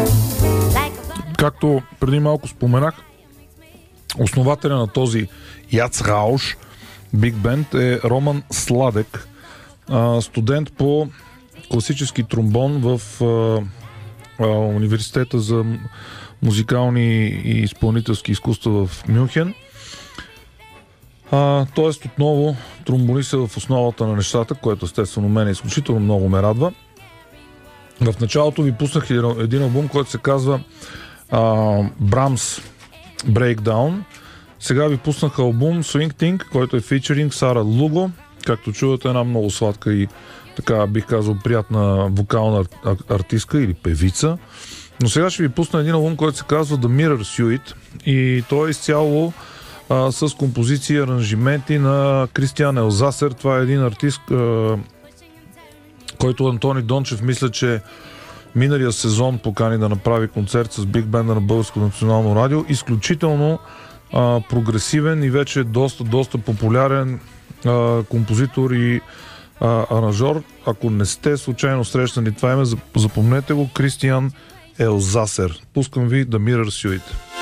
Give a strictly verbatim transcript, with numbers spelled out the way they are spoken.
Както преди малко споменах, основателя на този Яцрауш Биг Бенд е Роман Сладек, студент по класически тромбон в Университета за музикални и изпълнителски изкуства в Мюнхен. А, тоест отново тромбонист е в основата на нещата, което естествено мен изключително много ме радва. В началото ви пуснах един албум, който се казва uh, Brahms Breakdown. Сега ви пуснах албум Swing Thing, който е фичеринг Сара Луго. Както чувате, една много сладка и така бих казал приятна вокална артистка или певица. Но сега ще ви пусна един албум, който се казва The Mirror Suite и той е изцяло а, с композиции и аранжименти на Кристиан Елзасер. Това е един артист, а, който Антони Дончев мисля, че миналия сезон покани да направи концерт с Биг Бенда на Българско национално радио. Изключително а, прогресивен и вече доста, доста популярен а, композитор и а, аранжор. Ако не сте случайно срещнали това име, запомнете го, Кристиан Елзасер. Пускам ви The Mirror Suite.